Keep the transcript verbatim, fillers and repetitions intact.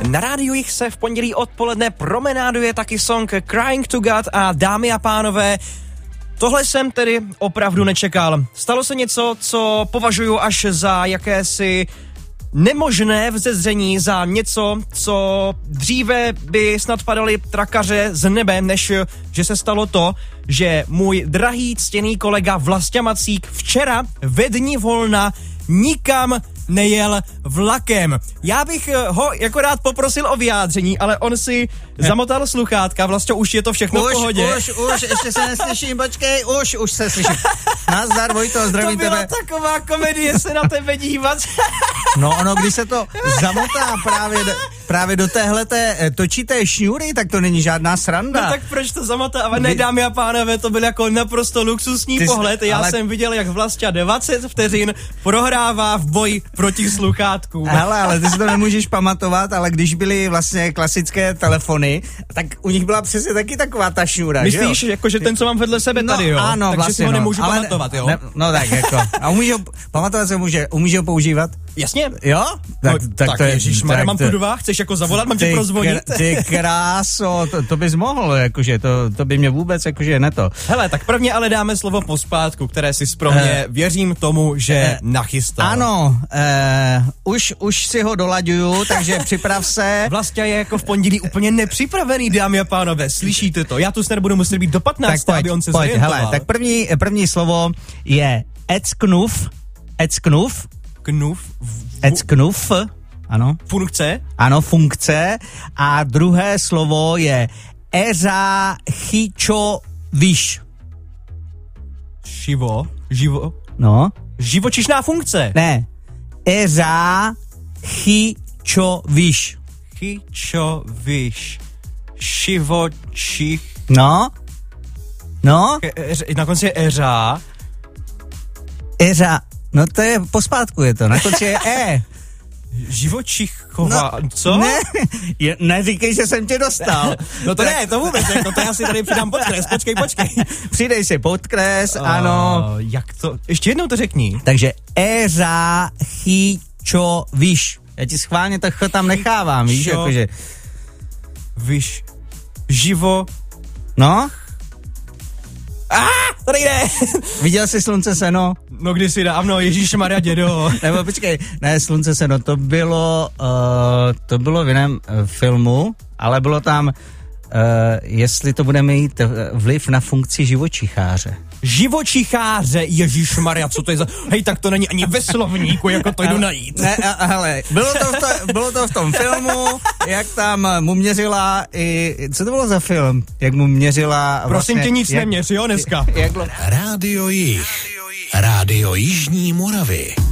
Na rádiu jich se v pondělí odpoledne promenáduje taky song Crying to God a dámy a pánové, tohle jsem tedy opravdu nečekal. Stalo se něco, co považuji až za jakési nemožné vzezření, za něco, co dříve by snad padaly trakaře z nebe, než že se stalo to, že můj drahý ctěný kolega Vlastě Macík včera ve dni volna nikam nejel vlakem. Já bych ho jako rád poprosil o vyjádření, ale on si zamotal sluchátka, vlastně už je to všechno už, v pohodě. Už, už, ještě se neslyším, počkej, už, už se slyším. Nazdar, Vojto, zdravím tebe. To byla tebe. taková komedie se na tebe dívat. No ono, když se to zamotá právě, právě do téhleté točité šňůry, tak to není žádná sranda. No tak proč to zamotávat? Ne, dámy a pánové, to byl jako naprosto luxusní Ty pohled. Já ale... jsem viděl, jak Vlastě dvacet vteřin prohrává v boji proti sluchátkům. Hele, ale ty si to nemůžeš pamatovat, ale když byly vlastně klasické telefony, tak u nich byla přesně taky taková ta šňůra. Myslíš, jako, že ten, co mám vedle sebe no, tady, jo? Ano, takže vlastně, si ho nemůžu no, pamatovat, jo? Ne, no tak jako. A umíš ho, pamatovat se může, umíš ho používat? Jasně. Jo? Tak, tak, tak, tak to je, ježišmarja, mám to, tu dva, chceš jako zavolat, mám ti prozvonit? Kr, ty kráso, to, to bys mohl, jakože, to, to by mě vůbec, jakože ne to. Hele, tak prvně ale dáme slovo pospátku, které si pro mě, eh, věřím tomu, že eh, nachystal. Ano, eh, už, už si ho dolaďuju, takže připrav se. Vlastně je jako v pondělí úplně nepřipravený, dámy a pánové, slyšíte to? Já tu snad budu muset být do patnácti, aby on se pojď, zorientoval. hele, tak první, první slovo je ecknuf, ecknuf, knuf, ecknuf, ano. Funkce? Ano, funkce. A druhé slovo je eřáchyčoviš. Živo? Živo? No. Živočišná funkce. Ne. Eřáchyčoviš. Chyčoviš. Živočich. No. No. E- na konci je eřá. Eřá. No to je, pospátku je to, na konci je E. Živočichová, no, co? Ne, je, neříkej, že jsem tě dostal. No to ne, to vůbec, jako to já si tady přidám podkres, počkej, počkej. Přidej si podkres, uh, ano. Jak to, ještě jednou to řekni. Takže eřáchyčoviš. Já ti schválně to ch tam nechávám, víš, Čo? jakože. Vyš, živo. No? Ah, to nejde. Viděl jsi Slunce seno? No kdysi dávno, ježíšmarja dědo. Nebo počkej, ne, Slunce seno, to bylo, uh, to bylo v jiném uh, filmu, ale bylo tam, uh, jestli to bude mít vliv na funkci živočicháře. Živočicháře, ježíšmarja, co to je za... Hej, tak to není ani ve slovníku, jako to jdu najít. Ne, a, hele, bylo to, v to, bylo to v tom filmu, jak tam mu měřila i... Co to bylo za film? Jak mu měřila... Prosím vlastně, tě, nic jak, neměř, jo, dneska. Jak, Rádio Jih. Rádio Jižní Moravy.